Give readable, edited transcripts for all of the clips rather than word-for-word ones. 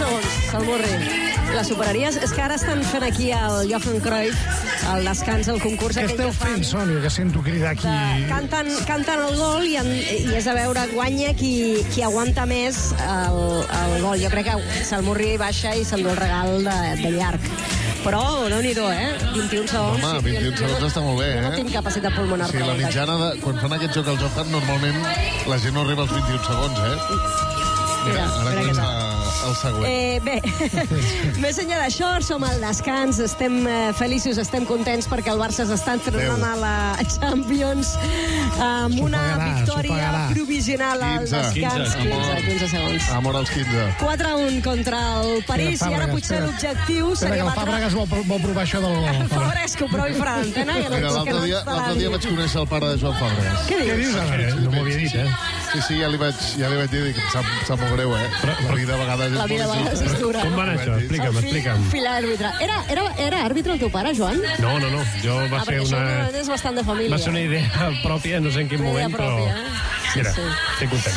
segons, Salmurri. La superaries? És que ara estan fent aquí el Johan Cruyff, el descans, el concurs. Què esteu fent, Sònia, que sento cridar aquí? Canten el gol i és a veure, guanya qui aguanta més el gol. Jo crec que Salmurri baixa i s'endú el regal de llarg. Però, Déu-n'hi-do, 21 segons. Home, 21 segons està molt bé, Jo no tinc capacitat pulmonar. Sí, la mitjana, quan fan aquest joc al Johan, normalment la gent no arriba als 21 segons, Mira, ara comença el següent. Bé, més enllà d'això, som al descans, estem feliços, estem contents perquè el Barça s'està entrenant a la Champions amb una victòria provisional al descans. 15 segons. Amor als 15. 4-1 contra el París i ara potser l'objectiu seria batre... Espera, que el Fàbregas vol provar això del gol. El Fàbregas que ho provi farà l'antena. L'altre dia vaig conèixer el pare de Joan Fàbregas. Què dius? No m'ho havia dit, Sí, ja li vaig dir, que em sap molt greu, La vida a vegades és dura. Com va anar això? Explica'm. Fill àrbitre. Era àrbitre el teu pare, Joan? No. Jo va ser una... És bastant de família. Va ser una idea pròpia, no sé en quin moment, però... Mira, estic content.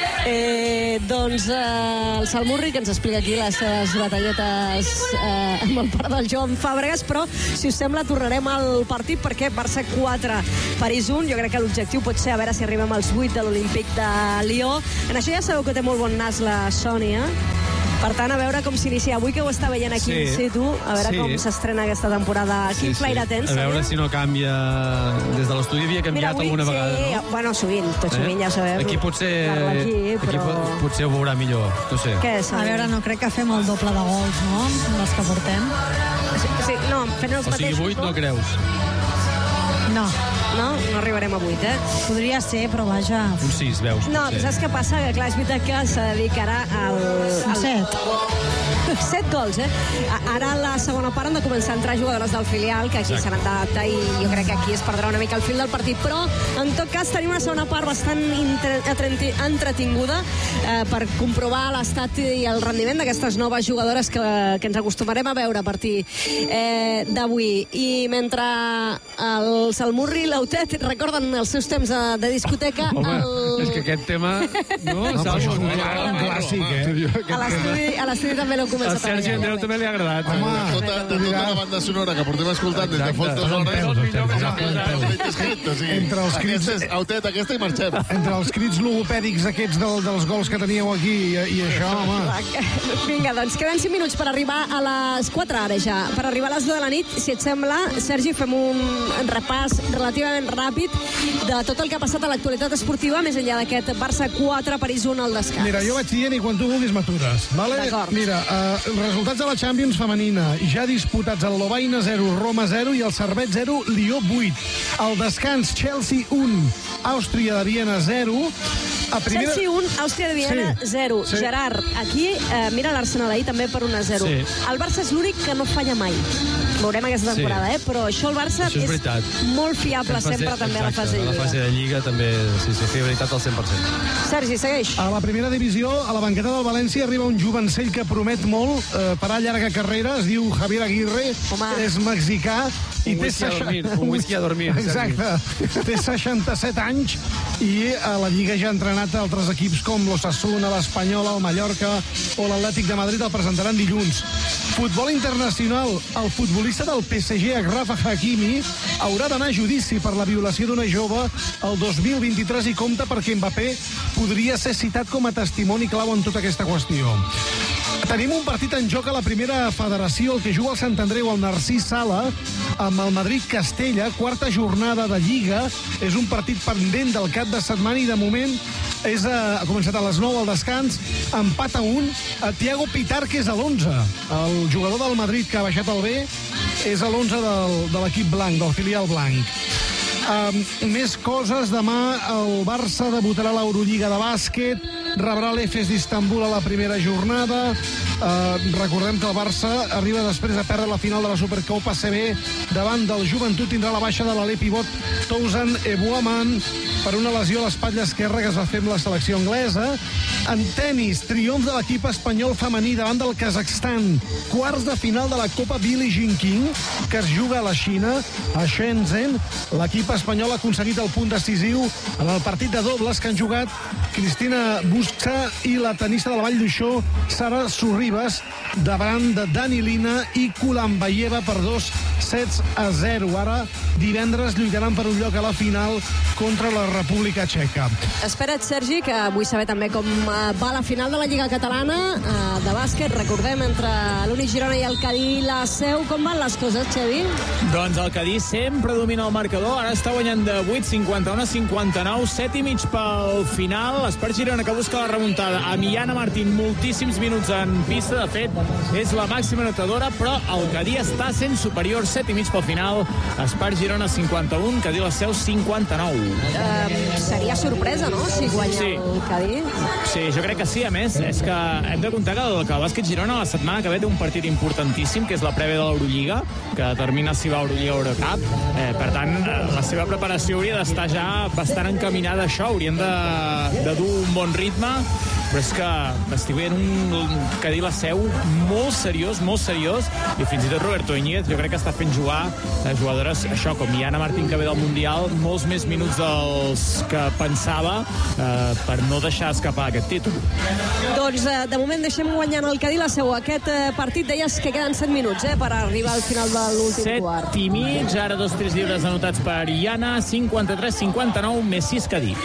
Doncs el Salmurri, que ens explica aquí les seves batalletes amb el pare del Joan Fàbregas, però, si us sembla, tornarem al partit perquè Barça 4, París 1. Jo crec que l'objectiu pot ser a veure si arribem als 8 de l'Olímpic de Lió. En això ja sabeu que té molt bon nas la Sònia. Per tant, a veure com s'inicia. Avui que ho està veient aquí in situ, a veure com s'estrena aquesta temporada. Quin flaire tens? A veure si no canvia... Des de l'estudi havia canviat alguna vegada, no? Bueno, sovint, tot sovint, ja ho sabem. Aquí potser ho veurà millor, no sé. Què és? A veure, no crec que fem el doble de gols, no?, dels que portem. Sí, no, fent els mateixos... O sigui, 8 no creus? No. No arribarem a 8, Podria ser, però vaja... Un 6, veus? No, saps què passa? Que clar, és veritat que se dedicarà al 7. 7 gols, Ara a la segona part han de començar a entrar jugadores del filial, que aquí s'han d'adaptar i jo crec que aquí es perdrà una mica el fil del partit, però en tot cas tenim una segona part bastant entretinguda per comprovar l'estat i el rendiment d'aquestes noves jugadores que ens acostumarem a veure a partir d'avui. I mentre el Salmurri i l'Autet recorden els seus temps de discoteca... Home, és que aquest tema... No, és un clàssic, A l'estudi també l'ho començat a treballar. A Sergi Andreu també li ha agradat. Home, tota la banda sonora que portem escoltant des de fons hores... Entre els crits... Autet, aquesta i marxem. Entre els crits logopèdics aquests dels gols que teníeu aquí i això, home... Vinga, doncs queden 5 minuts per arribar a les 4 ara ja. Per arribar a les 2 de la nit, si et sembla, Sergi, fem un repàs relativament ràpid de tot el que ha passat a l'actualitat esportiva, més enllà d'aquest Barça 4, París 1 al descans. Mira, jo vaig dient i quan tu vulguis m'atures, vale? D'acord. Mira, resultats de la Champions femenina, ja disputats el Lovaina 0, Roma 0 i el Servet 0, Lió 8. Al descans, Chelsea 1, Àustria de Viena 0. Chelsea 1, Àustria de Viena 0. Sí. Gerard, aquí mira l'Arsenal ahir també per 1-0. Sí. El Barça és l'únic que no falla mai. Veurem aquesta temporada, però això el Barça és molt fiable sempre també a la fase de Lliga. A la fase de Lliga també, sí, fiabilitat al 100%. Sergi, segueix. A la primera divisió, a la banqueta del València, arriba un jovencell que promet molt, farà llarga carrera, es diu Javier Aguirre, és mexicà, i un whisky a dormir. Exacte. Té 67 anys i a la Lliga ja ha entrenat altres equips com l'Osasuna, l'Espanyol, el Mallorca o l'Atlètic de Madrid, el presentaran dilluns. Futbol internacional. El futbolista del PSG, Achraf Hakimi, haurà d'anar a judici per la violació d'una jove el 2023 i compta perquè Mbappé podria ser citat com a testimoni clau en tota aquesta qüestió. Tenim un partit en joc a la primera federació, el que juga el Sant Andreu, el Narcís Sala, amb el Madrid-Castella, quarta jornada de Lliga. És un partit pendent del cap de setmana i de moment ha començat a les 9 al descans, empat a 1. Thiago Pitar, que és a l'11. El jugador del Madrid que ha baixat al B és a l'11 de l'equip blanc, del filial blanc. Més coses. Demà el Barça debutarà a l'Eurolliga de bàsquet, rebrà l'Efes d'Istanbul a la primera jornada. Recordem que el Barça arriba després de perdre la final de la Supercopa ACB davant del Joventut. Tindrà la baixa de l'alè pivot Touzan Ebouaman per una lesió a l'espatlla esquerra que es va fer amb la selecció anglesa. En tenis, triomf de l'equip espanyol femení davant del Kazakhstan. Quarts de final de la Copa Billie Jean King, que es juga a la Xina, a Shenzhen. L'equip espanyol ha aconseguit el punt decisiu en el partit de dobles que han jugat Cristina Buska i la tenista de la Vall d'Uixó, Sara Sorribas, davant de Danilina i Kulambayeva per 2-0. Ara, divendres, lluitaran per un lloc a la final contra la República Txeca. Espera't, Sergi, que vull saber també com va la final de la Lliga Catalana de bàsquet. Recordem, entre l'Uni Girona i el Cadí la Seu. Com van les coses, Xavi? Doncs el Cadí sempre domina el marcador. Ara està guanyant de 8, 51-59, 7,5 pel final. L'Espart Girona, que busca la remuntada. Amb Iana Martín, moltíssims minuts en pista. De fet, és la màxima anotadora, però el Cadí està sent superior, 7,5 pel final. Espart Girona 51, Cadí la Seu 59. Seria sorpresa, no?, si guanya el Cadí. Sí, jo crec que sí. A més, és que hem de comptar que el bàsquet Girona la setmana que ve té un partit importantíssim, que és la prèvia de l'Eurolliga, que determina si va a Eurolliga o Eurocup. Per tant, la seva preparació hauria d'estar ja bastant encaminada a això. Haurien de dur un bon ritme, però és que estic veient un Cadí la Seu molt seriós, i fins i tot Roberto Íñiguez jo crec que està fent jugar jugadores, això, com Iana Martín, que ve del Mundial, molts més minuts dels que pensava, per no deixar escapar aquest títol. Doncs, de moment, deixem guanyant el Cadí la Seu. Aquest partit deies que queden 7 minuts, per arribar al final de l'últim quart. 7,5, ara 2 tirs lliures anotats per Iana, 53-59, més 6 Cadí.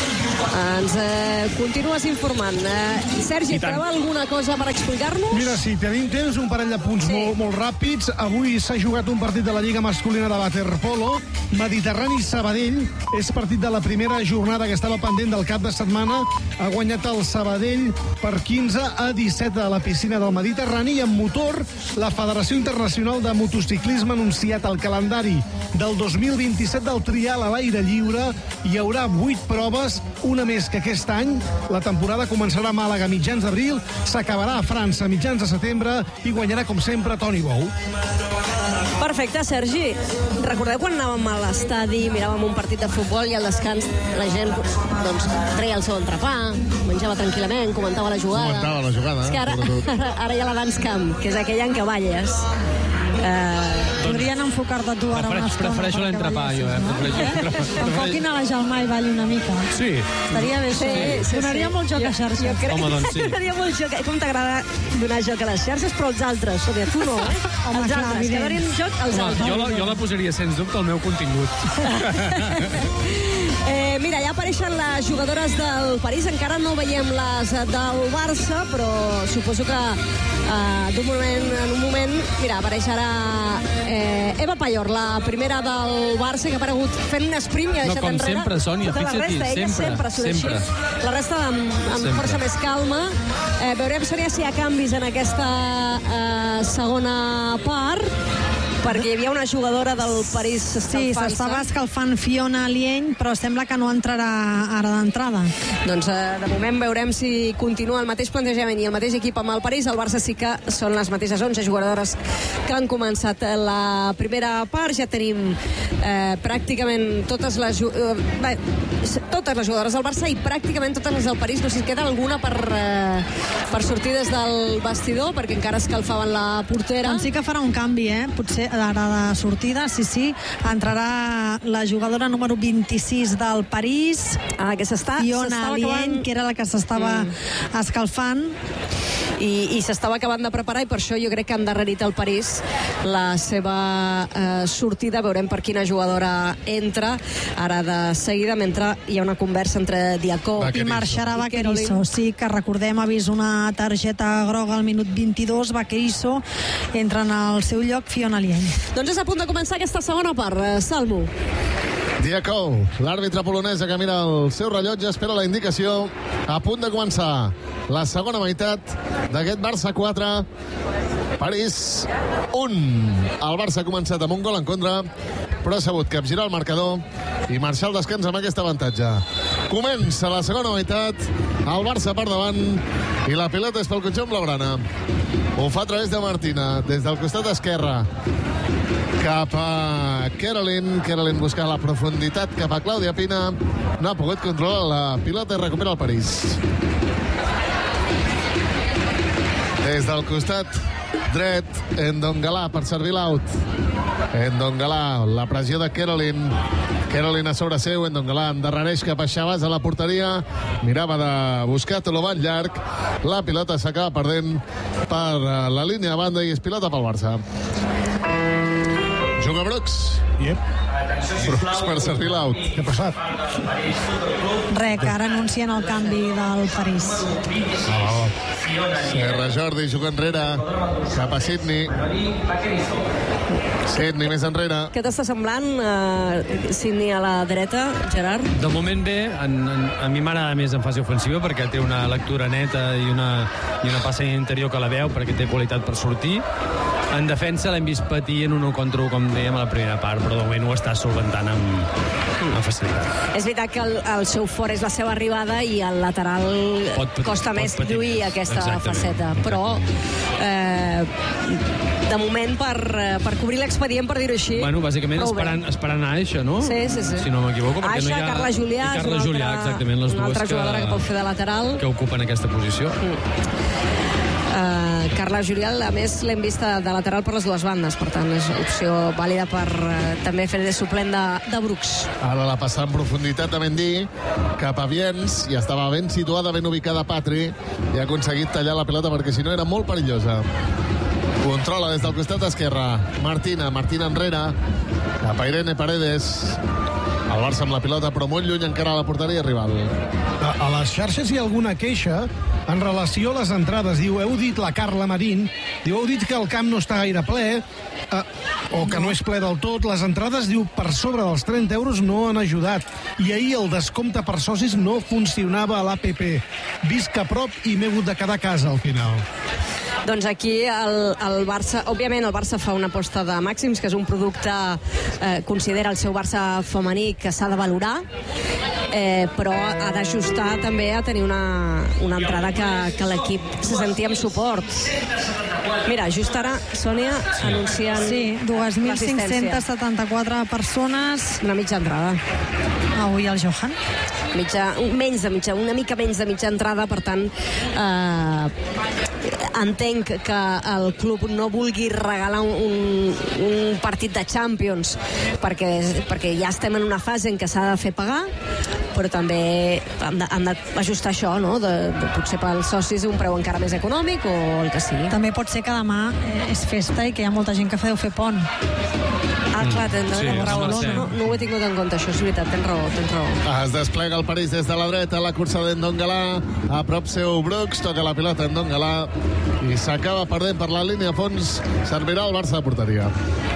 Ens continues informant. Sergi, treu alguna cosa per explicar-nos? Mira, si tenim temps, un parell de punts molt ràpids. Avui s'ha jugat un partit de la Lliga Masculina de Waterpolo. Mediterrani-Sabadell és partit de la primera jornada que estava pendent del cap de setmana. Ha guanyat el Sabadell per 15-17 a la piscina del Mediterrani. I en motor, la Federació Internacional de Motociclisme ha anunciat el calendari del 2027 del trial a l'aire lliure. Hi haurà 8 proves, una més que aquest any. La temporada començarà a Màlaga a mitjans d'abril, s'acabarà a França a mitjans de setembre i guanyarà, com sempre, Toni Bou. Perfecte, Sergi. Recordeu quan anàvem a l'estadi, miràvem un partit de futbol i al descans la gent treia el seu entrepà, menjava tranquil·lament, comentava la jugada. És que ara hi ha la Dance Camp, que és aquella en què balles. Podrien enfocar-te tu ara una estona. Prefereixo l'entrepà, jo, Enfoquin a la Jalmà i balli una mica. Sí. Estaria bé, sí. Donaria molt joc a xarxes. Home, doncs sí. Donaria molt joc. Com t'agrada donar joc a les xarxes, però els altres, Sònia, tu no, Home, els clar, altres, que donin joc als altres. Jo la posaria, sens dubte, al meu contingut. Mira, ja apareixen les jugadores del París. Encara no veiem les del Barça, però suposo que en un moment, mira, apareixerà Eva Payor, la primera del Barça, que ha aparegut fent un sprint i ha deixat enrere. Com sempre, Sònia, fixa't-hi, sempre. La resta amb força més calma. Veurem, Sònia, si hi ha canvis en aquesta segona part, perquè hi havia una jugadora del París escalfant-se. Sí, s'estava escalfant Fiona Lieny, però sembla que no entrarà ara d'entrada. Doncs de moment veurem si continua el mateix plantejament i el mateix equip amb el París. El Barça sí que són les mateixes 11 jugadores que han començat la primera part. Ja tenim pràcticament totes les jugadores del Barça i pràcticament totes les del París. No sé si queda alguna per sortir des del vestidor, perquè encara escalfaven la portera. Doncs sí que farà un canvi, potser ara de sortida, sí, entrarà la jugadora número 26 del París, que Fiona Lieny, que era la que s'estava escalfant. I s'estava acabant de preparar, i per això jo crec que han endarrerit el París la seva sortida. Veurem per quina jugadora entra ara de seguida, mentre hi ha una conversa entre Diacó i marxarà Vaquerizo. Sí, que recordem, ha vist una targeta groga al minut 22. Vaquerizo entra en el seu lloc Fiona Lieny. Doncs és a punt de començar aquesta segona part. Salmo. Diacó, l'àrbitre polonesa que mira el seu rellotge, espera la indicació. A punt de començar la segona meitat d'aquest Barça 4, París 1. El Barça ha començat amb un gol en contra, però ha sabut capgirar el marcador i marxar al descans amb aquest avantatge. Comença la segona meitat, el Barça per davant i la pilota és pel conjunt blaugrana. Ho fa a través de Martina, des del costat esquerre cap a Caroline busca la profunditat cap a Clàudia Pina. No ha pogut controlar la pilota i recupera el París. Des del costat dret, Ndongala per servir l'out. Ndongala, la pressió de Kerolin. Kerolin a sobre seu, Ndongala endarrereix cap a Shabazz a la porteria. Mirava de buscar Toloban llarg. La pilota s'acaba perdent per la línia de banda i és pilota pel Barça. Juga Brooks. Brooks per servir l'out. Què ha passat? Res, que ara anuncien el canvi del París. Serra Jordi juga enrere cap a Sidney. Sidney més enrere. Què t'està semblant, Sidney a la dreta, Gerard? De moment bé, a mi m'agrada més en fase ofensiva perquè té una lectura neta i una passa interior que la veu perquè té qualitat per sortir. En defensa l'hem vist patir en un 1 contra 1, com dèiem a la primera part, però de moment ho està solventant amb facilitat. És veritat que el seu fort és la seva arribada i el lateral costa més lluir aquesta faceta, però de moment per cobrir l'expedient, per dir-ho així. Bueno, bàsicament esperant a Aixa, no? Sí. Si no m'equivoco, perquè no hi ha... Carla Julià, Carla Julià, exactament, les una dues altra jugadora que pot fer de lateral. Que ocupen aquesta posició. Carla Julià, a més, l'hem vist de lateral per les dues bandes, per tant, és opció vàlida per també fer de suplent de Brooks. Ara la passa en profunditat de Mendy cap a Viens, i estava ben situada, ben ubicada Patri, i ha aconseguit tallar la pilota perquè si no era molt perillosa. Controla des del costat esquerre Martina enrere cap a Irene Paredes. El Barça amb la pilota, però molt lluny encara a la porteria rival. A les xarxes hi ha alguna queixa en relació a les entrades. Diu, heu dit, la Carla Marín, diu, heu dit que el camp no està gaire ple, o que no és ple del tot. Les entrades, diu, per sobre dels 30 euros no han ajudat. I ahir el descompte per socis no funcionava a l'APP. Visc a prop i m'he hagut de quedar a casa al final. Doncs aquí el Barça, òbviament el Barça fa una aposta de màxims, que és un producte, considera el seu Barça femení que s'ha de valorar, però ha d'ajustar també a tenir una entrada que l'equip se sentia amb suport. Mira, just ara, Sònia, anuncien... Sí, 2.574 persones. Una mitja entrada. Avui el Johan. Una mica menys de mitja entrada, per tant, entenc que el club no vulgui regalar un partit de Champions perquè ja estem en una fase en què s'ha de fer pagar, però també han d'ajustar això, no? Potser pels socis un preu encara més econòmic o el que sigui. També pot ser que demà és festa i que hi ha molta gent que deu fer pont. Clar, tens raó. No ho he tingut en compte, això és veritat, tens raó. Es desplega el París des de la dreta, la cursa d'Ndongala, a prop seu Brooks, toca la pilota Ndongala i s'acaba perdent per la línia de fons. Servirà el Barça de porteria.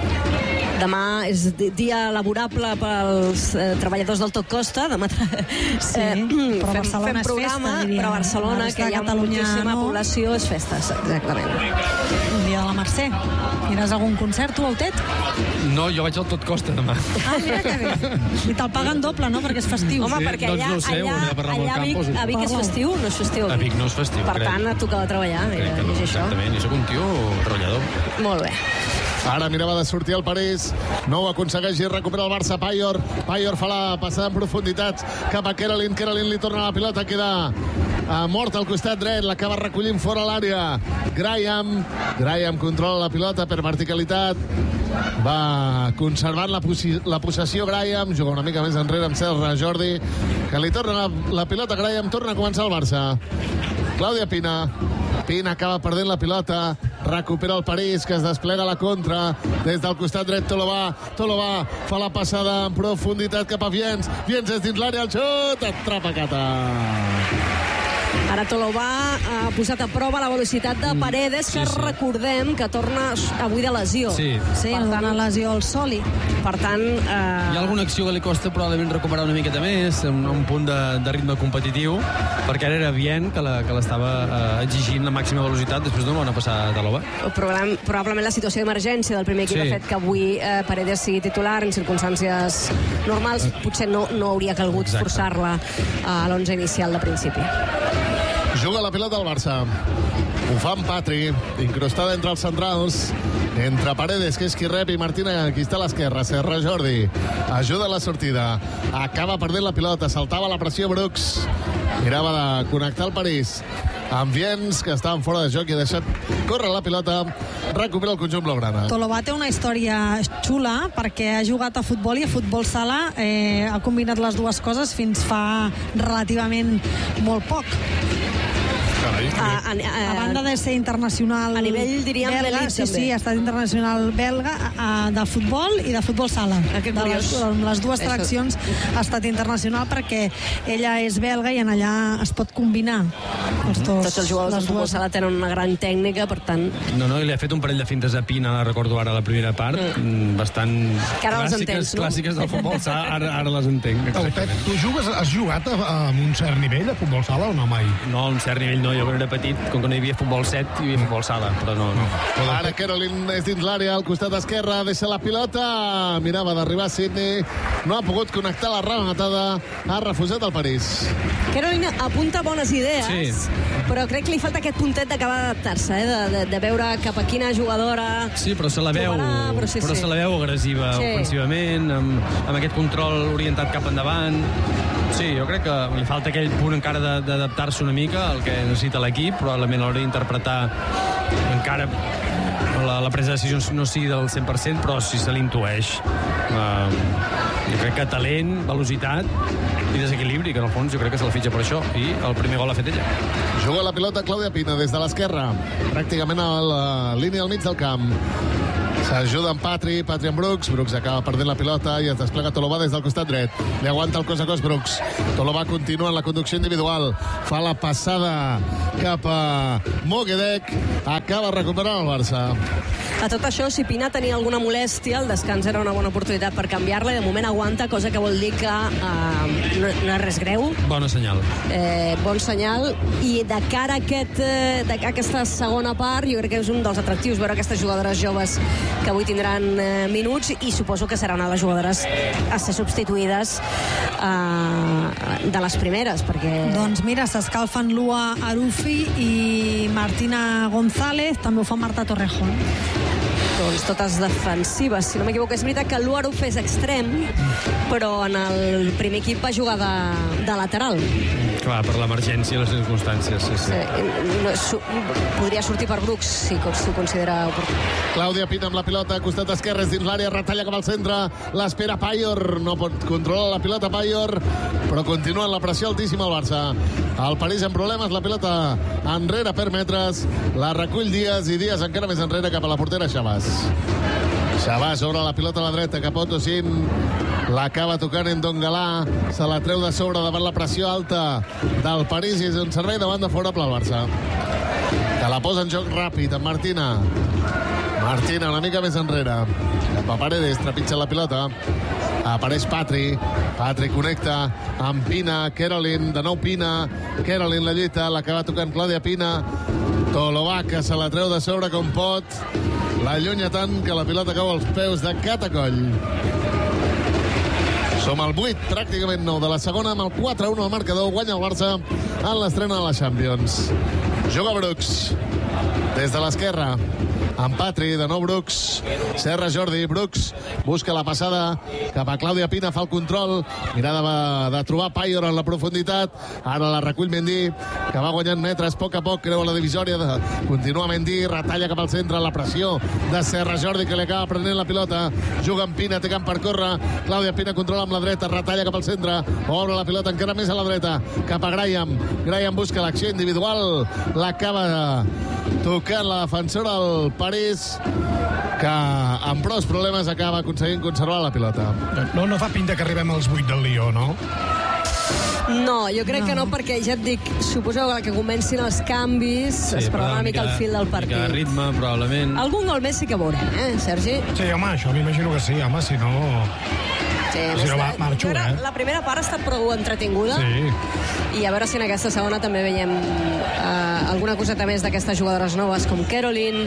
Demà és dia laborable pels treballadors del Tot Costa. Demà però Barcelona fem programa, és festa, però a Barcelona, que hi ha moltíssima població, és festa, exactament. Un dia de la Mercè. Aniràs a algun concert, tu, Autet? No, jo vaig al Tot Costa demà. Mira que bé. I te'l paguen doble, no?, perquè és festiu. Home, perquè allà a Vic és festiu, no és festiu? A Vic no és festiu, per tant, et tocava treballar. Exactament, jo soc un tio treballador. Molt bé. Ara mirava de sortir el París, no ho aconsegueix i recupera el Barça. Payor fa la passada en profunditat cap a Kerolin li torna la pilota, queda mort al costat dret, l'acaba recollint fora l'àrea. Graham controla la pilota per verticalitat, va conservant la possessió Graham, juga una mica més enrere amb Serra Jordi, que li torna la pilota Graham, torna a començar el Barça. Clàudia Pina acaba perdent la pilota, recupera el París, que es desplega a la contra des del costat dret. Tolova fa la passada en profunditat cap a Viens és dins l'àrea, el xut, atrapa Cata. Ara Tolova ha posat a prova la velocitat de Paredes, que recordem que torna avui de lesió. Sí, una lesió al soli. Per tant... Hi ha alguna acció que li costa probablement recuperar una miqueta més, un punt de ritme competitiu, perquè ara era Viens que l'estava exigint la màxima velocitat després d'una bona passada de Tolova. Probablement la situació d'emergència del primer equip ha fet que avui Paredes sigui titular en circumstàncies normals. Potser no hauria calgut forçar-la a l'11 inicial de principi. Juga la pilota al Barça. Ho fa en Patri, incrustada entre els centrals, entre Paredes, que és qui rep, i Martina, qui està a l'esquerra. Serra Jordi ajuda a la sortida, acaba perdent la pilota, saltava la pressió Brooks, mirava de connectar el París, ambients que estaven fora de joc i ha deixat córrer la pilota. Recupera el conjunt blaugrana. Tolobà té una història xula perquè ha jugat a futbol i a futbol sala, ha combinat les dues coses fins fa relativament molt poc. A banda de ser internacional a nivell, diríem, belga, sí, ha estat internacional belga de futbol i de futbol sala. Amb les dues seleccions ha estat internacional perquè ella és belga i en allà es pot combinar tots els jugadors de futbol sala tenen una gran tècnica, per tant... No, i li ha fet un parell de fintes a Pina, la recordo ara la primera part, bastant clàssiques del futbol sala, ara les entenc. Pep, tu has jugat a un cert nivell a futbol sala o no mai? No, a un cert nivell no, jo quan era petit, com que no hi havia futbol 7, hi havia futbol sala, però no. Ara Caroline és dins l'àrea, al costat esquerre, deixa la pilota, mirava d'arribar a Sidney, no ha pogut connectar la rematada, ha refusat el París. Caroline apunta bones idees, però crec que li falta aquest puntet d'acabar d'adaptar-se, de veure cap a quina jugadora... Sí, però se la veu, se la veu agressiva ofensivament, amb aquest control orientat cap endavant. Sí, jo crec que li falta aquell punt encara d'adaptar-se una mica al que necessita l'equip, probablement a l'hora d'interpretar encara la presa de decisions no sigui del 100%, però sí se l'intueix. Jo crec que talent, velocitat i desequilibri, que en el fons jo crec que se la fitxa per això, i el primer gol l'ha fet ella. Juga la pilota Clàudia Pina des de l'esquerra, pràcticament a la línia al mig del camp. S'ajuda amb Patri amb Brooks acaba perdent la pilota i es desplega Tolobà des del costat dret. Li aguanta el cos a cos Brooks. Tolobà continua en la conducció individual, fa la passada cap a Moguedec, acaba recuperant el Barça. A tot això, si Pina tenia alguna molèstia, el descans era una bona oportunitat per canviar-la i de moment aguanta, cosa que vol dir que no és res greu. Bona senyal. Bon senyal, i de cara a aquesta segona part jo crec que és un dels atractius veure aquestes jugadores joves que avui tindran minuts, i suposo que seran les jugadores a ser substituïdes de les primeres, perquè... Doncs mira, s'escalfen Lua Arufi i Martina González, també ho fa Marta Torrejón. Doncs totes defensives, si no m'equivoco. És veritat que l'Uaruf és extrem, però en el primer equip va jugar de lateral. Clar, per l'emergència i les circumstàncies, sí. Podria sortir per Brooks, si ho considera oportú. Clàudia Pina amb la pilota, costat esquerre, dins l'àrea, retalla cap al centre, l'espera Payor, no pot controlar la pilota Payor, però continua en la pressió altíssima el Barça. El París amb problemes, la pilota enrere per metres, la recull Díaz, i Díaz encara més enrere cap a la portera Shabazz. Shabazz obre la pilota a la dreta cap a Otosin, l'acaba tocant en Dongalà, se la treu de sobre davant la pressió alta del París, i és un servei de banda favorable al Barça, que la posa en joc ràpid amb Martina una mica més enrere cap a Paredes, trepitja la pilota, apareix Patri connecta amb Pina, Caroline, de nou Pina, Caroline la lluita, l'acaba tocant Clàudia Pina, Tolobà que se la treu de sobre com pot, l'allunya tant que la pilota cau als peus de Catacoll. Som al 8, pràcticament 9 de la segona, amb el 4-1 al marcador, guanya el Barça en l'estrena de la Champions. Juga Brooks des de l'esquerra amb Patri, de nou Brooks, Serra Jordi, Brooks busca la passada cap a Clàudia Pina, fa el control, mirada de trobar Payor en la profunditat, ara la recull Mendy, que va guanyant metres a poc, creua la divisòria, continua Mendy, retalla cap al centre, la pressió de Serra Jordi, que li acaba prenent la pilota, juga amb Pina, té camp per córrer, Clàudia Pina controla amb la dreta, retalla cap al centre, obre la pilota encara més a la dreta, cap a Graham busca l'acció individual, l'acaba tocant la defensora del París, que amb prou problemes acaba aconseguint conservar la pilota. No fa pinta que arribem als 8 del Lió, no? No, jo crec que no, perquè ja et dic, suposo que comencin els canvis, es perdrà una mica el fil del partit. Mica de ritme, probablement. Algun gol més sí que veurem, Sergi? Sí, home, això m'imagino que sí, home, si no... Sí, si no marxo, La primera part ha estat prou entretinguda, i a veure si en aquesta segona també veiem alguna coseta més d'aquestes jugadores noves, com Caroline.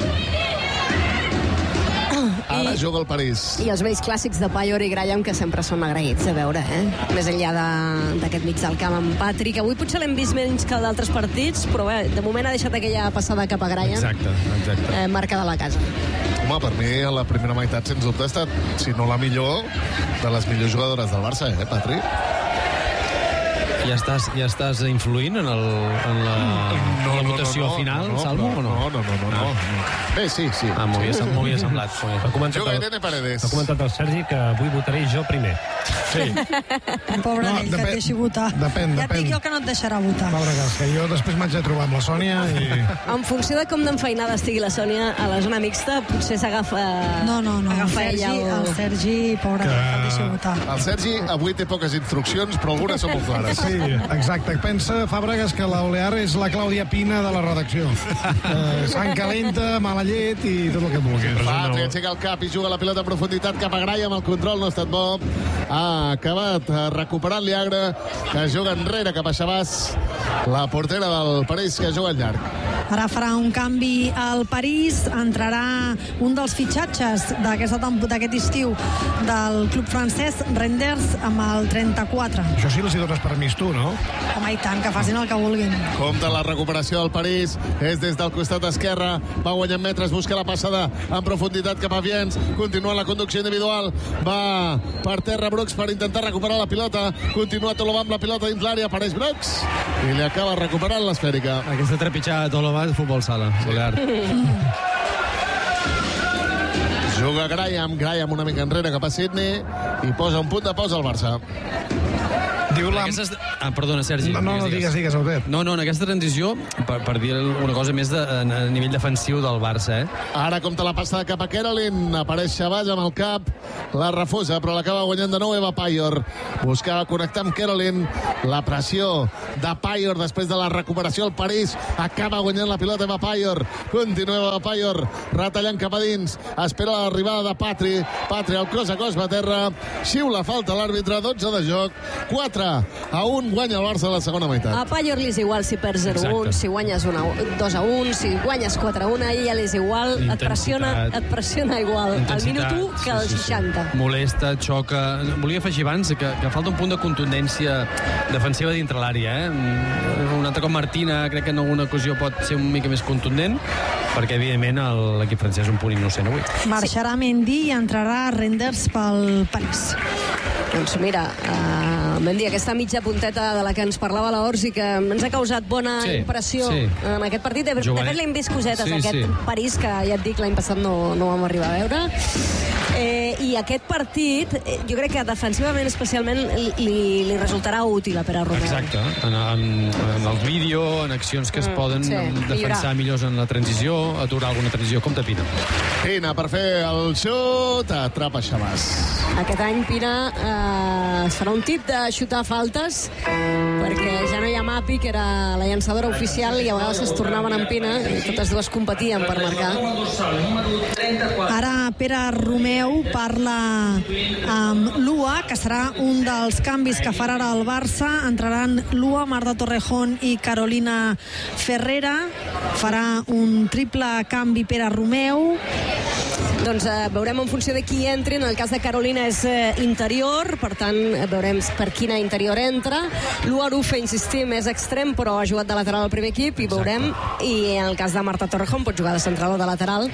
Ara juga el París. I els vells clàssics de Payor i Graham, que sempre són agraïts de veure, més enllà d'aquest mig del camp amb Patri, que avui potser l'hem vist menys que d'altres partits, però bé, de moment ha deixat aquella passada cap a Graham. Exacte. Marca de la casa. Home, per mi a la primera meitat, sens dubte, ha estat, si no la millor, de les millors jugadores del Barça, Patri? Ja estàs influint en la votació final, Salmo, o no? No. Bé, sí. M'ho havia semblat. Juga Irene Paredes. Ha comentat el Sergi que avui votaré jo primer. Sí. Pobre d'ell, que et deixi votar. Depèn. Ja et dic jo que no et deixarà votar. Pobre cas, que jo després m'haig de trobar amb la Sònia i... En funció de com d'enfeinada estigui la Sònia a la zona mixta, potser s'agafa... No. Agafa El Sergi, pobre, que et deixi votar. El Sergi avui té poques instruccions, però algunes són molt clares. Sí, exacte. Pensa, Fàbregas, que l'Olear és la Clàudia Pina de la redacció. Sang calenta, mala llet i tot el que vulguis. Patri aixeca el cap i juga la pilota en profunditat cap a Graham. El control no ha estat bo. Ha acabat recuperant Liagre, que juga enrere cap a Xabàs. La portera del París, que juga al llarg. Ara farà un canvi al París, entrarà un dels fitxatges d'aquest estiu del club francès, Renders, amb el 34. Això sí els hi dones permís tu, no? Home, i tant, que facin el que vulguin. Compte la recuperació del París, és des del costat esquerre, va guanyant metres, busca la passada en profunditat cap a Viens, continua la conducció individual, va per terra Brooks per intentar recuperar la pilota, continua Tolobà amb la pilota dins l'àrea, apareix Brooks i li acaba recuperant l'esfèrica. Aquesta trepitjada de Tolobà és futbol sala, Soler. Juga Graham una mica enrere cap a Sydney i posa un punt de pausa al Barça. Diu la... Perdona, Sergi. No, digues, Albert. No, en aquesta transició, per dir una cosa més a nivell defensiu del Barça, Ara compta la passada cap a Caroline, apareix Xabàs amb el cap, la refusa, però l'acaba guanyant de nou Eva Payor. Buscava connectar amb Caroline, la pressió de Payor després de la recuperació al París, acaba guanyant la pilota Eva Payor, continua Eva Payor, retallant cap a dins, espera l'arribada de Patri al cos a cos va a terra, xiula falta l'àrbitre, 12 de joc, 4-1, guanya el Barça a la segona meitat. A Payor li és igual si perds 0-1, si guanyes 2-1, si guanyes 4-1, a ella li és igual, et pressiona igual al minut 1 que al 60. Molesta, xoca... Volia afegir abans que falta un punt de contundència defensiva dintre l'àrea, Un altre com Martina, crec que en alguna ocasió pot ser una mica més contundent, perquè, evidentment, l'equip francès és un punt innocent avui. Marxarà Mendy i entrarà Renders pel París. Doncs mira, Mendy, aquesta mitja punteta de la que ens parlava la Orsi, que ens ha causat bona impressió en aquest partit. De fet, l'hem vist cosetes, París, que ja et dic, l'any passat no vam arribar a veure. I aquest partit, jo crec que defensivament especialment li resultarà útil a Pere Romeu. Exacte, en el vídeo, en accions que es poden defensar millors en la transició, aturar alguna transició, com de Pina. Pina per fer el xut, atrapa Xabàs. Aquest any Pina es farà un tip de xutar faltes, perquè ja no hi ha Mapi, que era la llançadora oficial, i a vegades es tornaven amb Pina i totes dues competien per marcar. Ara Pere Romeu parla amb Lua, que serà un dels canvis que farà ara el Barça. Entraran Lua, Marta Torrejón i Carolina Ferrera. Farà un triple canvi Pere Romeu. Doncs veurem en funció de qui entri. En el cas de Carolina és interior, per tant veurem per quina interior entra. Lua Arufe, insistim, és extrem, però ha jugat de lateral al primer equip, i veurem. I en el cas de Marta Torrejón pot jugar de central o de lateral.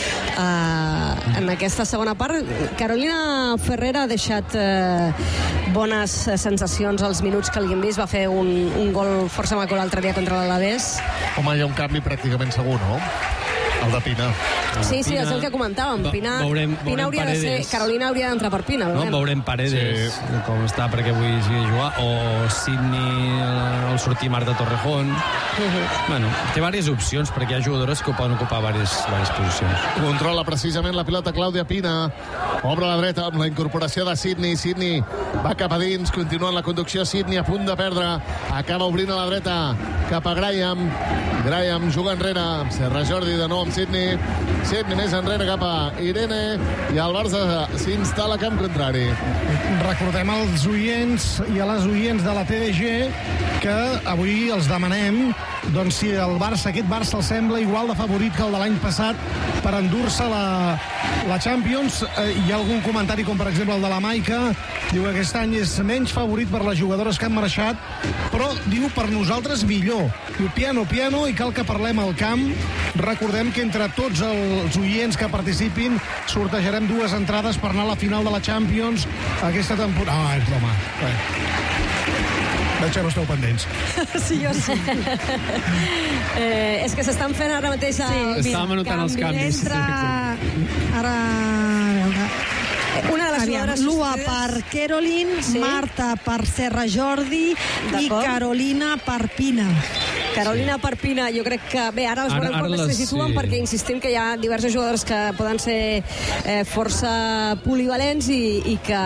En aquesta segona part, Carolina Ferrera ha deixat bones sensacions als minuts que li hem vist. Va fer un gol força maco l'altre dia contra l'Alavés. Home, hi ha un canvi pràcticament segur, no? El de Pina. Sí, és el que comentàvem. Pina hauria de ser... Carolina hauria d'entrar per Pina. Veurem Paredes com està, perquè avui sigui jugar, o Sydney al sortir Marta Torrejón. Bueno, té diverses opcions, perquè hi ha jugadores que poden ocupar diverses posicions. Controla precisament la pilota Clàudia Pina, obre a la dreta amb la incorporació de Sydney va cap a dins, continuant la conducció. Sydney a punt de perdre, acaba obrint a la dreta cap a Graham juga enrere, Serra Jordi de nou amb Sydney més enrere cap a Irene, i el Barça s'instal·la a camp contrari. Recordem als oients i a les oients de la TDG que avui els demanem doncs si aquest Barça els sembla igual de favorit que el de l'any passat per endur-se la Champions. Hi ha algun comentari, com per exemple el de la Maica, diu que aquest any és menys favorit per les jugadores que han marxat, però diu per nosaltres millor. Diu piano i cal que parlem al camp. Recordem que entre tots els oients que participin sortejarem 2 entrades per anar a la final de la Champions aquesta temporada. És broma. Veig que no esteu pendents. Sí, jo sí. És que s'estan fent ara mateix... Estàvem anotant els canvis. Ara, a veure... Una de les jugadores Lua per Caroline, Marta per Serra Jordi i Carolina per Pina. Carolina Perpina, jo crec que... Bé, ara els veurem com es situen, perquè insistim que hi ha diversos jugadors que poden ser força polivalents i que...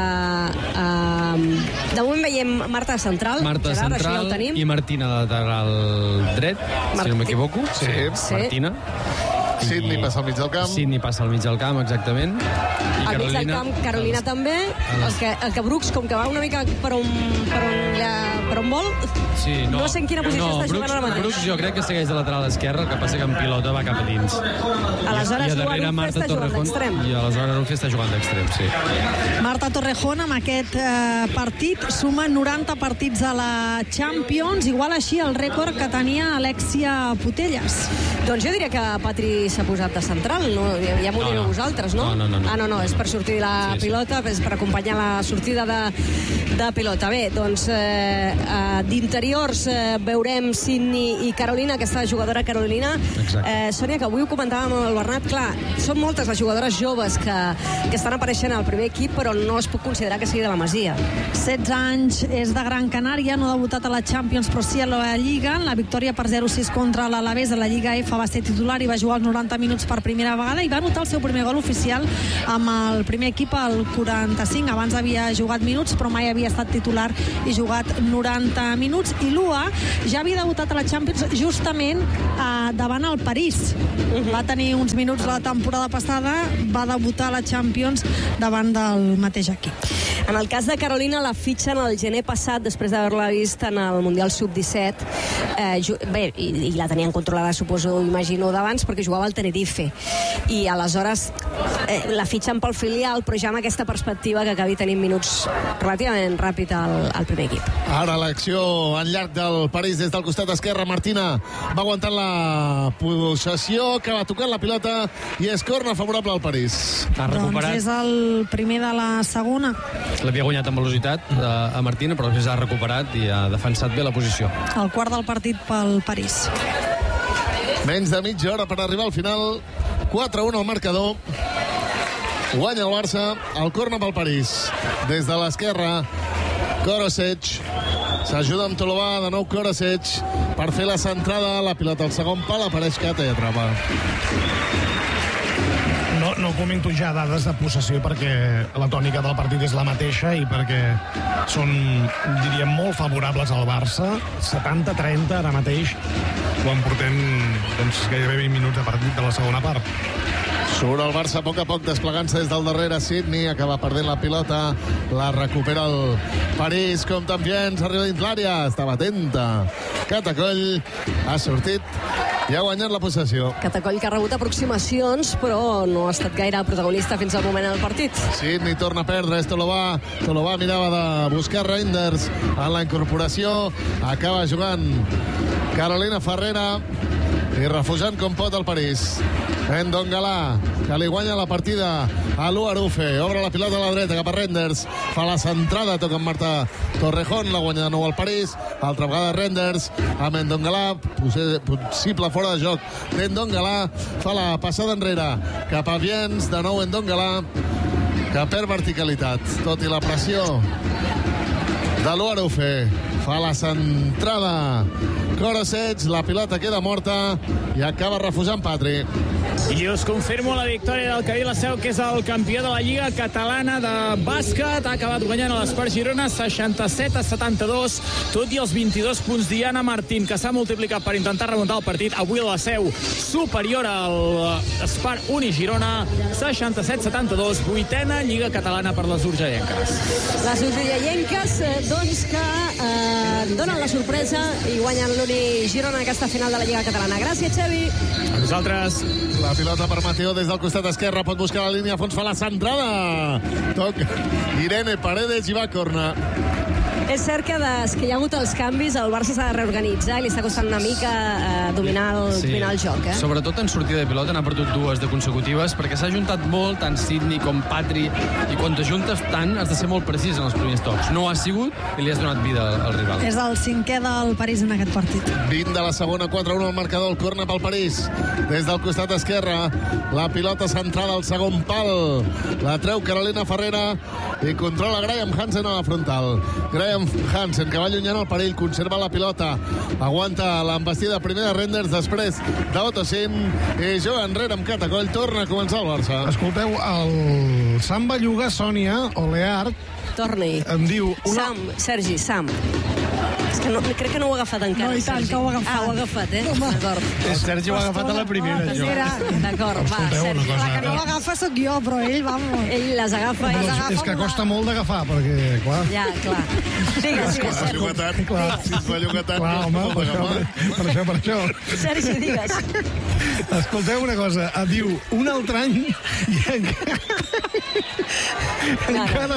de moment veiem Marta central. Marta Gerard, central ja ho tenim. I Martina lateral dret, si no m'equivoco. Sí. Martina. Sidney passa al mig del camp. Sidney passa al mig del camp, exactament. I al mig del camp, Carolina també. El que Brooks, com que va una mica per on vol, sí, no sé en quina posició està jugant ara mateix. Brooks jo crec que segueix de lateral esquerre, el que passa que en pilota va cap a dins. Aleshores, Lua està jugant d'extrem. I aleshores Rufe està jugant d'extrem, sí. Marta Torrejón, amb aquest partit, suma 90 partits a la Champions, igual així el rècord que tenia Alexia Putellas. Doncs jo diria que Patri s'ha posat de central, no? Ja m'ho direu vosaltres, no? No. Ah, no, és per sortir la pilota, és per acompanyar la sortida de pilota. Bé, doncs d'interiors veurem Sidney i Carolina, aquesta jugadora Carolina. Sònia, que avui ho comentàvem amb el Bernat, clar, són moltes les jugadores joves que estan apareixent al primer equip, però no es pot considerar que sigui de la Masia. 16 anys, és de Gran Canària, no ha debutat a la Champions, però sí a la Lliga. La victòria per 0-6 contra l'Alavés a la Lliga F va ser titular i va jugar els 90 minuts per primera vegada i va anotar el seu primer gol oficial amb el primer equip al 45. Abans havia jugat minuts, però mai havia estat titular i jugat 90 minuts. I Lua ja havia debutat a la Champions justament davant el París. Va tenir uns minuts la temporada passada, va debutar a la Champions davant del mateix equip. En el cas de Carolina, la fitxen el gener passat, després d'haver-la vist en el Mundial Sub-17. Bé, i la tenien controlada, suposo, imagino, d'abans, perquè jugava al Tenerife. I aleshores la fitxen pel filial, però ja amb aquesta perspectiva que acabi tenint minuts relativament ràpid al primer equip. Ara l'acció en llarg del París des del costat esquerre. Martina va aguantant la possessió, que va tocant la pilota i és corna favorable al París. Doncs és el primer de la segona. L'havia guanyat amb velocitat a Martina, però després ha recuperat i ha defensat bé la posició. El quart del partit pel París. Menys de mitja hora per arribar al final. 4-1 al marcador. Guanya el Barça. El corna pel París. Des de l'esquerra, Korosec s'ajuda amb Tolovà. De nou Korosec per fer la centrada. La pilota al segon pal. Apareix Kate i atrapa. No comento ja dades de possessió perquè la tònica del partit és la mateixa i perquè són, diríem, molt favorables al Barça. 70-30 ara mateix, quan portem gairebé 20 minuts de partit de la segona part. Surt el Barça a poc desplegant-se des del darrere. Sidney acaba perdent la pilota, la recupera el París. Compte amb gens, arriba dins l'àrea, estava atenta Catacoll, ha sortit i ha guanyat la possessió. Catacoll, que ha rebut aproximacions, però no ha estat gaire protagonista fins al moment del partit. Sidney torna a perdre, és Tolovà. Tolovà mirava de buscar Reinders en la incorporació, acaba jugant Carolina Ferrera i refusant com pot el París. Ndongalà, que li guanya la partida a Luarufe, obre la pilota a la dreta cap a Reinders, fa la centrada, toca amb Marta Torrejón, la guanya de nou al París, altra vegada Reinders amb Ndongalà, possible fora de joc d'Ndongalà, fa la passada enrere cap a Viens, de nou Ndongalà, que perd verticalitat, tot i la pressió de Luarufe, fa la centrada Korosec, la pilota queda morta i acaba refusant Patri. I us confirmo la victòria del Cadí la Seu, que és el campió de la Lliga Catalana de Bàsquet. Ha acabat guanyant a l'Espart Girona 67-72, tot i els 22 punts d'Iana Martín, que s'ha multiplicat per intentar remuntar el partit. Avui la Seu superior al Espart Uni Girona, 67-72, vuitena Lliga Catalana per les urgellenques. Les urgellenques, doncs, que donen la sorpresa i guanyen l'Uni Girona en aquesta final de la Lliga Catalana. Gràcies, Xavi. A vosaltres. La pilota per Mateo des del costat esquerre, pot buscar la línia a fons, fa la centrada. Toc Irene Paredes i va a corna. És cert que des que hi ha hagut els canvis el Barça s'ha de reorganitzar i li està costant una mica dominar el joc. Sobretot en sortida de pilota n'ha perdut 2 de consecutives perquè s'ha juntat molt, tant Sidney com Patri, i quan t'ajuntes tant has de ser molt precís en els primers tocs. No ho has sigut i li has donat vida al rival. És el 5è del París en aquest partit. 20 de la segona, 4-1 al marcador, el corna pel París. Des del costat esquerre, la pilota centrada al segon pal. La treu Carolina Ferrera i controla Graham Hansen a la frontal. Graham Hansen, que va allunyant el perill, conserva la pilota, aguanta l'embestida primer de Renders, després d'Otocin, i juga enrere amb Catacoll. Torna a començar el Barça. Escolteu, el Sam Belluga, Sònia Oleart, Torni. em diu... Sergi. És que crec que no ho ha agafat encara. No, i tant, que ho ha agafat. Ho ha agafat, D'acord. El Sergi ho ha agafat a la primera, jo. D'acord, va, Sergi. La que no l'agafa sóc jo, però ell, vamos. Ell les agafa. És que costa molt d'agafar, perquè, clar... Ja, clar. Digues, Belluga tant. Si es belluga tant, clar, home, per això. Sergi, digues. Escolteu una cosa, diu, un altre any i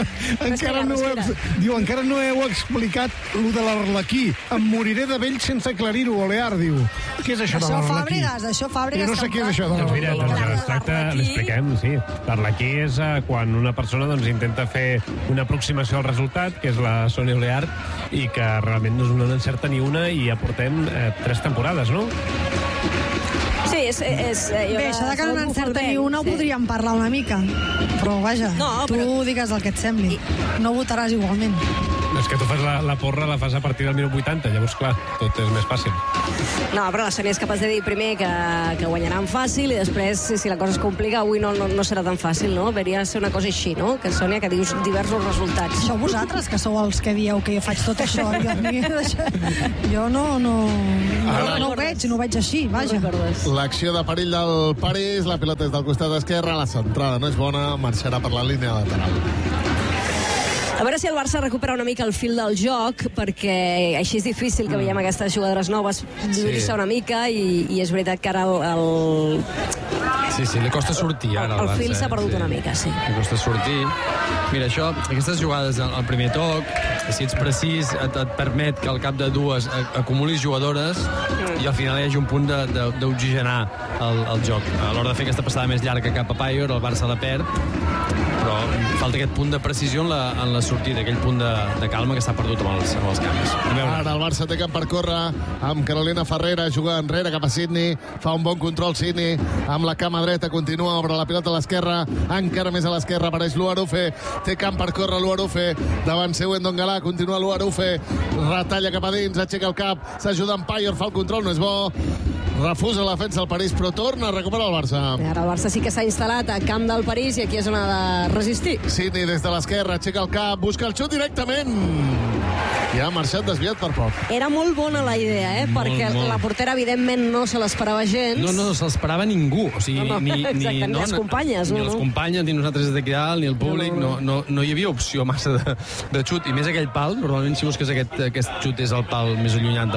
encara no heu explicat lo de l'Arlequí. Em moriré de vell sense aclarir-ho, Oleart, diu. Què és això de l'Arlequí? Això Fàbregas. Jo no sé què és això de Doncs mira, l'Arlequí. es tracta, l'expliquem, sí. L'Arlequí és quan una persona intenta fer una aproximació al resultat, que és la Sònia Oleart, i que realment no n'encerta ni una, i ja portem 3 temporades, no? Sí, és... Bé, això de que no n'encerta ni una ho podríem parlar una mica. Però, vaja, tu digues el que et sembli. No votaràs igualment. És que tu fas la porra, la fas a partir del minut 80, llavors, clar, tot és més fàcil. No, però la Sònia és capaç de dir primer que guanyaran fàcil i després, si la cosa es complica, avui no serà tan fàcil, no? Hauria de ser una cosa així, no? Que Sònia, que dius diversos resultats. Això vosaltres, que sou els que dieu que jo faig tot això. Jo no ho veig així, vaja. L'acció de perill del París, la pilota és del costat esquerre, la centrada no és bona, marxarà per la línia lateral. A veure si el Barça recupera una mica el fil del joc, perquè així és difícil que veiem aquestes jugadores noves dividir-se una mica, i és veritat que ara el Sí, li costa sortir ara al Barça. El fil s'ha perdut una mica, sí. Li costa sortir. Mira, aquestes jugades al primer toc, si ets precís, et permet que al cap de 2 acumulis jugadores i al final hi hagi un punt d'oxigenar el joc. A l'hora de fer aquesta passada més llarga cap a Paior, el Barça la perd, però falta aquest punt de precisió en la sortida, aquell punt de calma que s'ha perdut amb els canvis. Ara el Barça té camp per córrer amb Carolina Ferrera, juga enrere cap a Sidney, fa un bon control Sidney amb la cama dreta, continua, obre la pilota a l'esquerra, encara més a l'esquerra, apareix l'Uarufe, té camp per córrer l'Uarufe, davant seu Endongalà, continua l'Uarufe, retalla cap a dins, aixeca el cap, s'ajuda amb Paior, fa el control, no és bo, refusa la defensa del París, però torna a recuperar el Barça. Ara el Barça sí que s'ha instal·lat a camp del París i aquí és on ha de resistir. Sidney des de l'esquerra, aixeca el cap, busca el xut directament. I ha marxat desviat per poc. Era molt bona la idea, perquè la portera evidentment no se l'esperava gens. No se l'esperava ningú. O sigui, ni les companyes. Ni les companyes, ni nosaltres des d'aquí dalt, ni el públic. No hi havia opció massa de xut. I més aquell pal, normalment si busques aquest xut és el pal més allunyat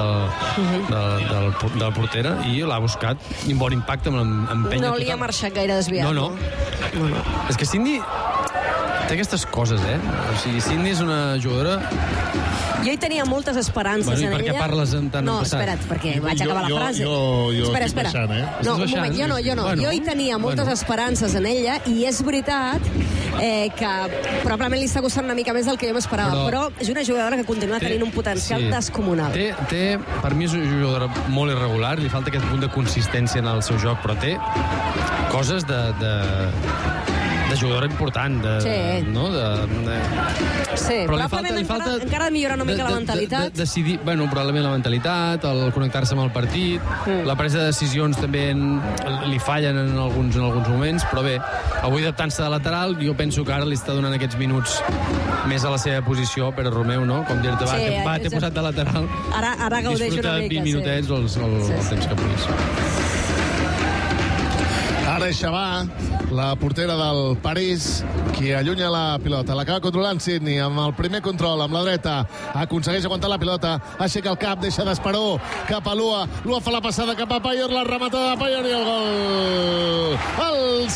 de la portera, i l'ha buscat. I un bon impacte amb l'empenya. No li ha marxat gaire desviat. No. És que Sidney té aquestes coses, O sigui, Sidney és una jugadora... Jo hi tenia moltes esperances en ella. Per què parles tant en passat? Espera't, perquè vaig acabar la frase. Jo espera. No, un moment, jo no. Jo hi tenia moltes esperances en ella, i és veritat que probablement li està costant una mica més del que jo m'esperava, però és una jugadora que continua tenint un potencial descomunal. Per mi és una jugadora molt irregular, li falta aquest punt de consistència en el seu joc, però té coses de jugadora important, Sí, però li falta encara de millorar una mica la mentalitat. Decidir, probablement la mentalitat, el connectar-se amb el partit, la presa de decisions també li fallen en alguns moments, però bé, avui adaptant-se de lateral, jo penso que ara li està donant aquests minuts més a la seva posició, Pere Romeu, no? Com dir-te, t'he posat de lateral. Ara gaudeix una mica, 20 minutets el temps que puguis. Ara és Xavà, la portera del París, qui allunya la pilota. L'acaba controlant Sidney amb el primer control, amb la dreta. Aconsegueix aguantar la pilota, aixeca el cap, deixa d'Esperó, cap a Lua. Lua fa la passada cap a Paior, la rematada de Paior i el gol. El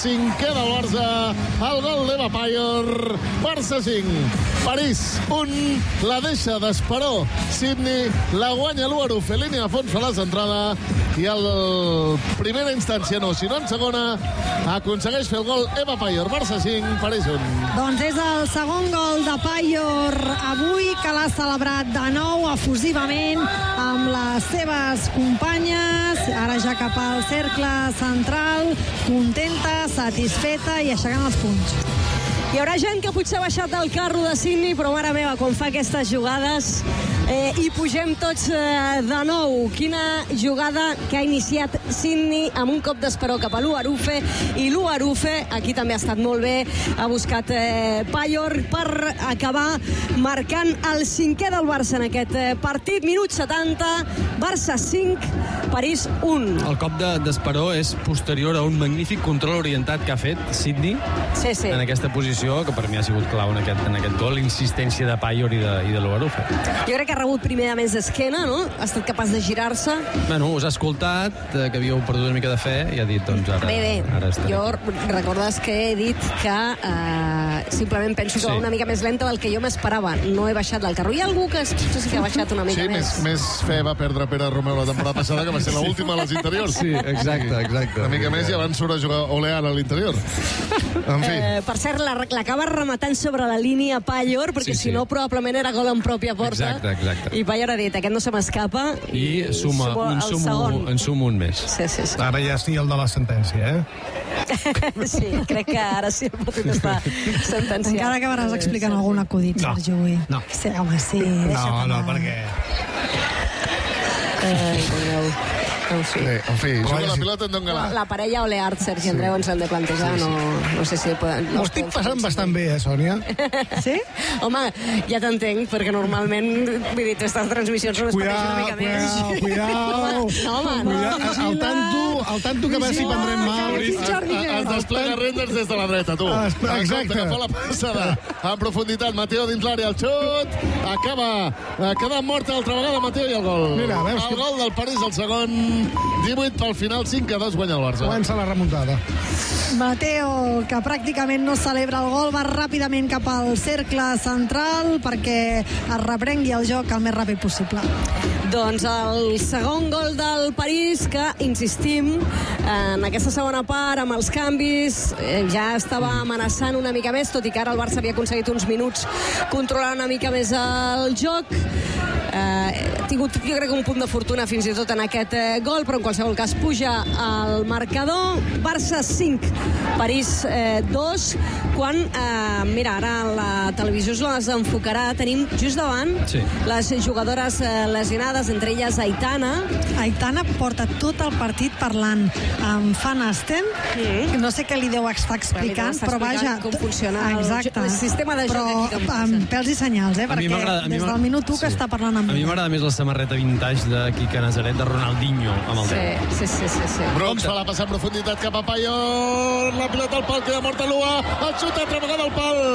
cinquè del Barça, el gol d'Eva Payor. Barça 5, París 1, la deixa d'Esperó Sydney, la guanya l'Uarufe, línia de fons a la centrada, i el primera instància no, sinó en segona, aconsegueix fer el gol Eva Payor. Barça 5, París 1. Doncs és el segon gol de Payor avui, que l'ha celebrat de nou efusivament amb les seves companyes, ara ja cap al cercle central, contenta, satisfeta i aixecant els punys. Hi haurà gent que potser ha baixat del carro de Sydney, però mare meva, quan fa aquestes jugades i pugem tots de nou. Quina jugada que ha iniciat Sydney amb un cop d'Esperó cap a l'Uarufe, i l'Uarufe aquí també ha estat molt bé, ha buscat Payor per acabar marcant el 5è del Barça en aquest partit. Minut 70, Barça 5, París 1. El cop d'Esperó és posterior a un magnífic control orientat que ha fet Sydney en aquesta posició, que per mi ha sigut clau en aquest gol, l'insistència de Payor i de l'Uarufe. Jo crec que ha rebut primer a més d'esquena, no? Ha estat capaç de girar-se. Bueno, us ha escoltat, que havíeu perdut una mica de fe, i ha dit, doncs ara... Bé, jo recordes que he dit que simplement penso que va una mica més lenta del que jo m'esperava. No he baixat del carro. Hi ha algú que potser sí que ha baixat una mica més. Sí, més fe va perdre Pere Romeu la temporada passada, que va ser l'última a les interiors. Sí, exacte. Una mica més i abans surt a jugar Olear a l'interior. En fi. Per cert, l'acaba rematant sobre la línia Payor, perquè si no probablement era gol en pròpia porta. Exacte. I Payor ha dit, aquest no se m'escapa. I en suma un més. Sí. Ara ja sí el de la sentència, Sí, crec que ara sí el partit està sentenciat. Encara acabaràs explicant algun acudit, Sergi, avui. No. Sí, home, sí. No, perquè... En fi, juga la pilota en Don Galà. La parella Oleart, Sergi Andreu, ens l'hem de plantejar. No sé si... M'ho estic passant bastant bé, Sònia? Sí? Home, ja t'entenc, perquè normalment, vull dir, aquestes transmissions no les pateixo una mica més. Cuidao. El tanto que a veure si prendrem mal. Es desplega Renders des de la dreta, tu. Exacte. Que fa la passada en profunditat. Mateo dins l'àrea, el xut. Acaba quedant morta altra vegada Mateo i el gol. Mira, veus el gol del París, el segon. 18 pel final, 5-2 guanya el Barça. Comença la remuntada. Mateo, que pràcticament no celebra el gol, va ràpidament cap al cercle central perquè es reprengui el joc el més ràpid possible. Doncs el segon gol del París, que, insistim, en aquesta segona part, amb els canvis, ja estava amenaçant una mica més, tot i que ara el Barça havia aconseguit uns minuts controlant una mica més el joc. Ha tingut, jo crec, un punt de fortuna fins i tot en aquest gol, però en qualsevol cas puja al marcador. Barça 5, París 2, quan, mira, ara la televisió es les enfocarà, tenim just davant les jugadores lesionades, entre elles Aitana. Aitana porta tot el partit parlant amb Van Asten, no sé què li deu estar explicant, però vaja, com funciona el sistema de joc aquí. Però amb pèls i senyals, perquè des del minut 1 que està parlant amb a mi m'agrada més la samarreta vintage de Quique Nazaret, de Ronaldinho amb el 10. Sí. Brooks fa la passa en profunditat cap a Payor, la pilota al pal, queda morta l'Ua, el xut altra vegada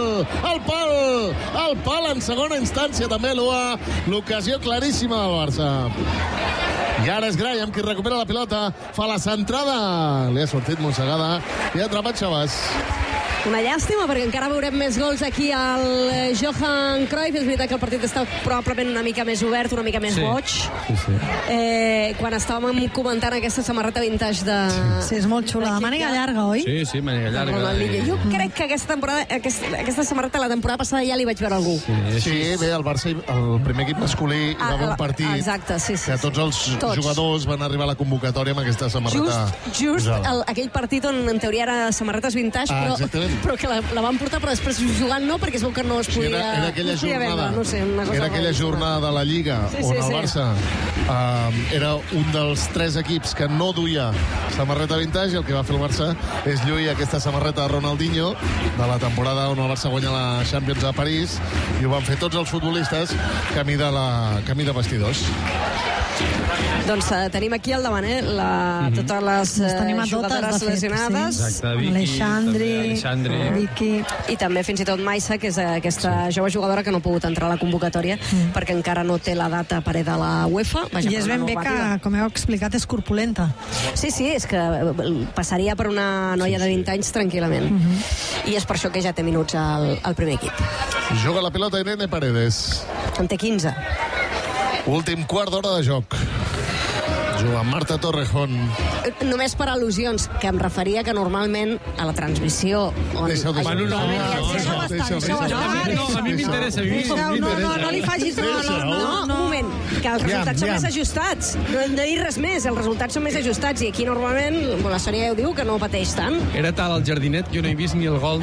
al pal en segona instància també l'Ua, l'ocasió claríssima del Barça. I ara és Graham qui recupera la pilota, fa la centrada, li ha sortit mossegada i ha atrapat Xabàs. Una llàstima, perquè encara veurem més gols aquí al Johan Cruyff. És veritat que el partit està probablement una mica més obert, una mica més boig. Quan estàvem comentant aquesta samarreta vintage de... Sí, és molt xula. De màniga llarga, oi? Sí, màniga llarga. Jo crec que aquesta samarreta la temporada passada ja li vaig veure algú. Sí, bé, el Barça, el primer equip masculí, hi va haver un partit. Exacte, sí. Que tots els jugadors van arribar a la convocatòria amb aquesta samarreta. Just aquell partit on en teoria era samarretes vintage, però que la van portar, però després jugant no, perquè es veu que no es podia... Era aquella jornada, no sé, era aquella jornada de la Lliga on el Barça era un dels 3 equips que no duia samarreta vintage, i el que va fer el Barça és lluir aquesta samarreta de Ronaldinho de la temporada on el Barça guanya la Champions a París, i ho van fer tots els futbolistes camí de vestidors. Doncs tenim aquí al davant, totes les jugadores lesionades. Exacte, Vicky, Alexandri, Vicky. I també fins i tot Maissa, que és aquesta jove jugadora que no ha pogut entrar a la convocatòria perquè encara no té la data per de la UEFA. I és ben bé que, com heu explicat, és corpulenta. Sí, és que passaria per una noia de 20 anys tranquil·lament. I és per això que ja té minuts al primer equip. Juga la pilota Irene Paredes. En té 15. Últim quart d'hora de joc. Juga Marta Torrejón. Només per al·lusions, que em referia que normalment a la transmissió... Deixa-ho. A mi m'interessa. No li facis... Un moment, que els resultats són més ajustats. No hem de dir res més, els resultats són més ajustats, i aquí normalment, la Sònia ja ho diu, que no pateix tant. Era tal el jardinet que jo no he vist ni el gol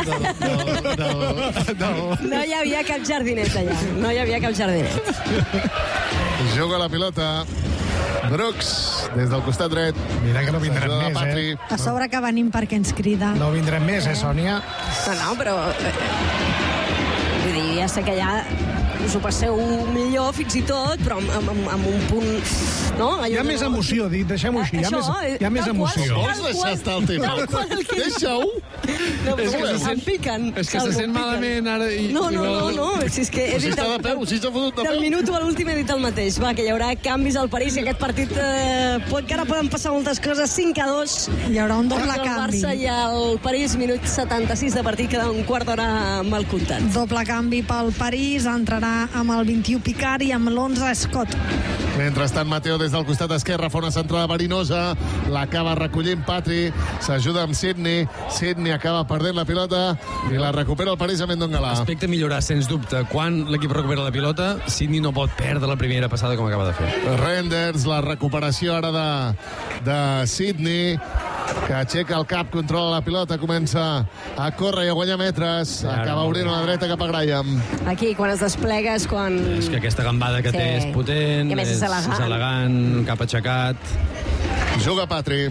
No hi havia cap jardinet allà, no hi havia cap jardinet. Juga la pilota Brooks, des del costat dret. Mira que no vindrem més, A sobre que venim perquè ens crida. No vindrem més, Sònia? No, però... Vull dir, ja sé que ja us ho passeu millor, fins i tot, però amb un punt... No? Hi ha més emoció, deixem-ho així. Hi ha més emoció. Vols deixar estar el tema? Deixa-ho. Em piquen. És que se sent malament ara. No, si és que he dit... Del minut a l'últim he dit el mateix. Va, que hi haurà canvis al París i aquest partit encara poden passar moltes coses. 5-2. Hi haurà un doble canvi. El Barça i el París, minut 76 de partit, queda un quart d'hora mal comptat. Doble canvi pel París, entrarà amb el 21 Picard i amb l'11 Scott. Mentrestant, Mateo des del costat esquerre fa una centrada verinosa, l'acaba recollint Patri, s'ajuda amb Sidney acaba perdent la pilota i la recupera el París a Mendongalà. Aspecte a millorar, sens dubte. Quan l'equip recupera la pilota, Sidney no pot perdre la primera passada com acaba de fer. Renders, la recuperació ara de Sidney, que aixeca el cap, controla la pilota, comença a córrer i a guanyar metres, acaba obrint a la dreta cap a Graham. Aquí, quan es desplega, és quan... És que aquesta gambada que té és potent, i a més és elegant, cap aixecat. Juga Patri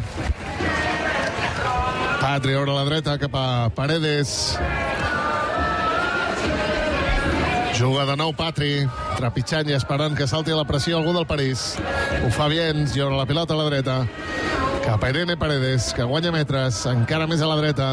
obre a la dreta cap a Paredes. Juga de nou Patri, trepitjant i esperant que salti a la pressió algú del París. Ho fa Viens i obre la pilota a la dreta cap a Irene Paredes, que guanya metres, encara més a la dreta.